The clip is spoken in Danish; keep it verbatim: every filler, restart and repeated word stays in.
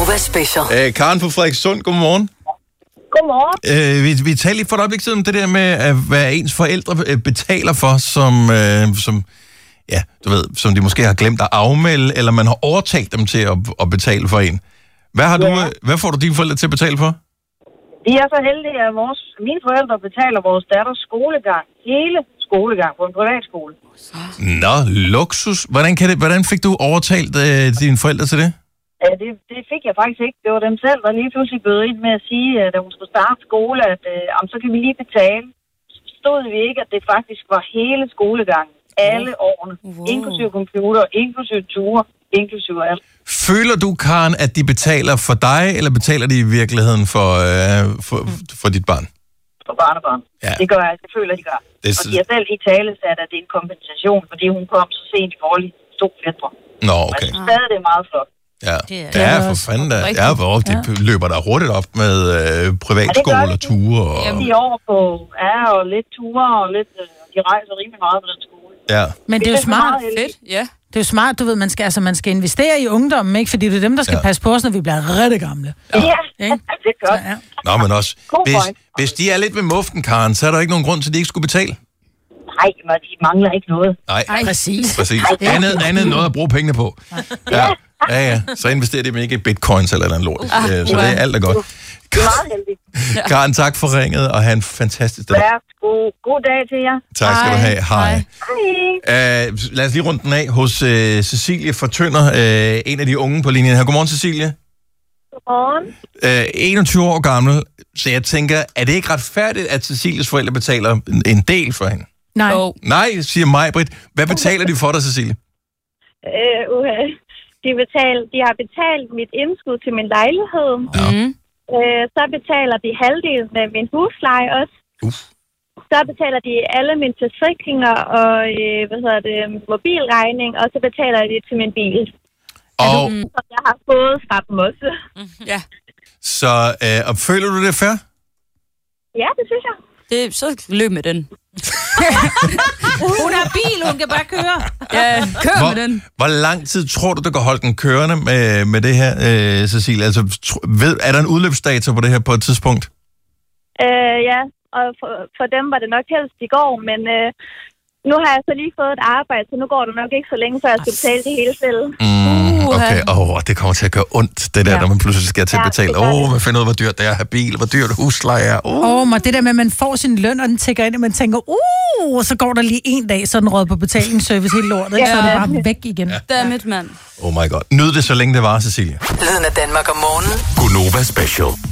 Gunova Special. Øh, Karen fra Frederikssund, godmorgen. Godmorgen. Øh, vi, vi talte lige for et øjeblik siden om det der med, at hvad ens forældre betaler for, som, øh, som, ja, du ved, som de måske har glemt at afmelde, eller man har overtalt dem til at, at betale for en. Hvad, har du, Ja. hvad får du dine forældre til at betale for? Vi er så heldige, at vores, mine forældre betaler vores datters skolegang. Hele skolegang på en privatskole. Nå, luksus. Hvordan, kan det, hvordan fik du overtalt øh, dine forældre til det? Ja, det, det fik jeg faktisk ikke. Det var dem selv, der lige pludselig bød ind med at sige, at da hun skulle starte skole, at øh, om, så kan vi lige betale. Så forstod vi ikke, at det faktisk var hele skolegangen. Alle årene. Wow. Inklusive computer, inklusive ture, inklusive alt. Føler du, Karen, at de betaler for dig, eller betaler de i virkeligheden for, øh, for, for dit barn? For barnebarn. Ja. Det gør jeg. Det føler de gør. Det er Og så- de har selv i tale sat, at det er en kompensation, fordi hun kom så sent i forhold til to fætter. Nå, okay. Men stadig det er meget flot. Ja, Det er- det er for fanden da. Ja, hvor de løber der hurtigt op med øh, privatskole og ture. Og, De år på er og lidt ture og lidt, øh, de rejser rimelig meget på den skole. ja. Men det er jo Det er smart. meget heldigt. Fedt, ja. Det er jo smart, du ved, man skal, altså, man skal investere i ungdommen, ikke? Fordi det er dem, der skal Ja. ja. passe på os, når vi bliver rigtig gamle. Ja, Ikke? det er godt. Ja. Nå, men også, God hvis, point. hvis de er lidt ved muften, Karen, så er der ikke nogen grund til, at de ikke skulle betale. Nej, men de mangler ikke noget. Nej, Ej, præcis. præcis. Andet, andet end noget at bruge pengene på. Ja, ja, ja. Så investerer de dem ikke i bitcoins eller noget lort. Ah, Øh, Så det er alt er godt. Det er meget heldigt. Karen, tak for ringet, og have en fantastisk dag. Værsgo. God dag til jer. Tak skal du have. Hej. Hej. Uh, lad os lige runde den af hos uh, Cecilie fra Tønder, uh, en af de unge på linjen her. Godmorgen, Cecilie. Godmorgen. Uh, enogtyve år gammel, så jeg tænker, er det ikke retfærdigt, at Cecilies forældre betaler en, en del for hende? Nej. Jo. Nej, siger Maj-Britt. Hvad betaler de for dig, Cecilie? Øh, uh, de, betal, de har betalt mit indskud til min lejlighed. Ja. Mm. Øh, så betaler de halvdelen af min husleje også. Uf. Så betaler de alle mine forsikringer og øh, hvad hedder det, mobilregning, og så betaler de til min bil, Og som jeg har fået fra dem også. Ja, så uh, og føler du det fair? Ja, det synes jeg. det, så løb med den. Hun har bil, hun kan bare køre. Ja, kør med den. Hvor, hvor lang tid tror du, du kan holde den kørende med, med det her, uh, Cecilie? Altså, tro, ved, er der en udløbsdato på det her på et tidspunkt? Øh, ja, og for, for dem var det nok helst i går, men øh, nu har jeg så lige fået et arbejde, så nu går det nok ikke så længe, før jeg skal betale det hele selv. Mm, okay, åh, oh, det kommer til at gøre ondt, det der, ja. Ja. Når man pludselig skal til at Ja, betale. det Åh, gør oh, det. man finder ud af, hvor dyrt det er at have bil, hvor dyrt husleje er. Oh. Åh, oh, det der med, at man får sin løn, og den tækker ind, og man tænker, uh, og så går der lige en dag, så er den rød på betalingsservice helt lortet, ikke? Så er det bare væk igen. Ja. Dammit, mand. Oh my god. Nyd det, så længe det var, Cecilie. Lyden af Danmark om morgenen. Gunova Special.